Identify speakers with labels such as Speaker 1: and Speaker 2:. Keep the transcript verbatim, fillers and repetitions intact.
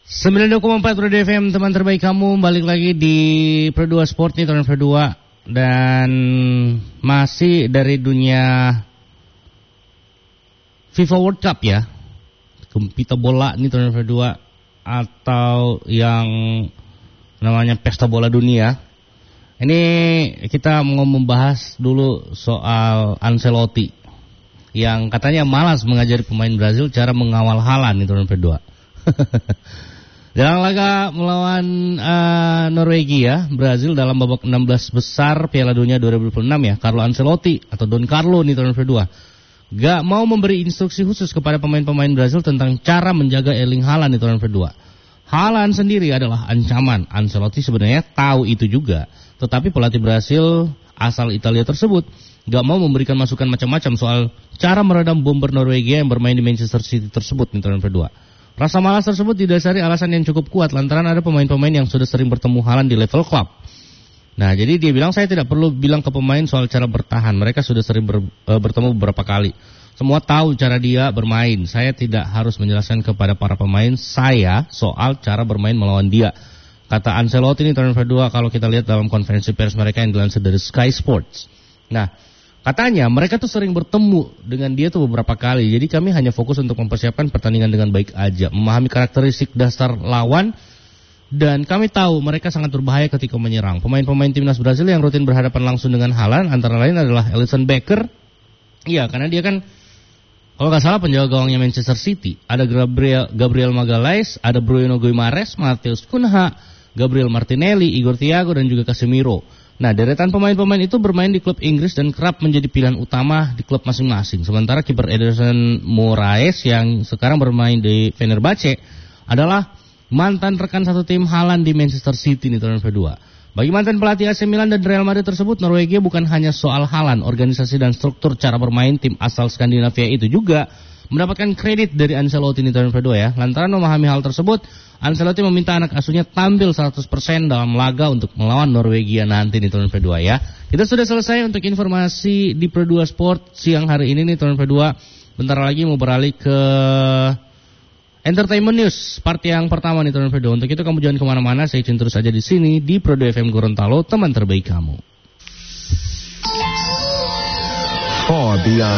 Speaker 1: sembilan puluh dua koma empat Pro F M, teman terbaik kamu, balik lagi di Pro dua Sport nih, tahun Pro dua. Dan masih dari dunia FIFA World Cup ya, pita bola nih tahun Pro dua, atau yang namanya pesta bola dunia. Ini kita mau membahas dulu soal Ancelotti yang katanya malas mengajari pemain Brazil cara mengawal Haaland nih tahun Pro dua. Dalam laga melawan uh, Norwegia, Brazil dalam babak enam belas besar Piala Dunia dua ribu dua puluh enam ya, Carlo Ancelotti atau Don Carlo nih tahun dua gak mau memberi instruksi khusus kepada pemain-pemain Brazil tentang cara menjaga Erling Haaland di tahun dua. Haaland sendiri adalah ancaman. Ancelotti sebenarnya tahu itu juga, tetapi pelatih Brazil asal Italia tersebut gak mau memberikan masukan macam-macam soal cara meredam bomber Norwegia yang bermain di Manchester City tersebut di tahun dua. Rasa malas tersebut didasari alasan yang cukup kuat lantaran ada pemain-pemain yang sudah sering bertemu Haaland di level klub. Nah, jadi dia bilang saya tidak perlu bilang ke pemain soal cara bertahan. Mereka sudah sering ber, e, bertemu beberapa kali. Semua tahu cara dia bermain. Saya tidak harus menjelaskan kepada para pemain saya soal cara bermain melawan dia. Kata Ancelotti ini tahun dua kalau kita lihat dalam konferensi pers mereka yang dilansir dari Sky Sports. Nah, katanya mereka tuh sering bertemu dengan dia tuh beberapa kali. Jadi kami hanya fokus untuk mempersiapkan pertandingan dengan baik aja, memahami karakteristik dasar lawan, dan kami tahu mereka sangat berbahaya ketika menyerang. Pemain-pemain timnas Brazil yang rutin berhadapan langsung dengan Haaland antara lain adalah Alisson Becker. Iya, karena dia kan kalau nggak salah penjaga gawangnya Manchester City. Ada Gabriel Gabriel Magalhaes, ada Bruno Guimares, Matheus Cunha, Gabriel Martinelli, Igor Thiago dan juga Casemiro. Nah, deretan pemain-pemain itu bermain di klub Inggris dan kerap menjadi pilihan utama di klub masing-masing. Sementara kiper Ederson Moraes yang sekarang bermain di Fenerbahce adalah mantan rekan satu tim Haaland di Manchester City di tahun dua. Bagi mantan pelatih A C Milan dan Real Madrid tersebut, Norwegia bukan hanya soal Haaland, organisasi dan struktur cara bermain tim asal Skandinavia itu juga mendapatkan kredit dari Ancelotti di tahun dua ya. Lantaran memahami hal tersebut, Ancelotti meminta anak asuhnya tampil seratus persen dalam laga untuk melawan Norwegia nanti di tahun dua ya. Kita sudah selesai untuk informasi di Pro dua Sport siang hari ini nih tahun dua. Bentar lagi mau beralih ke Entertainment News part yang pertama nih tahun dua. Untuk itu kamu jangan kemana-mana, saya izin terus aja di sini di Pro dua F M Gorontalo, teman terbaik kamu.
Speaker 2: Far beyond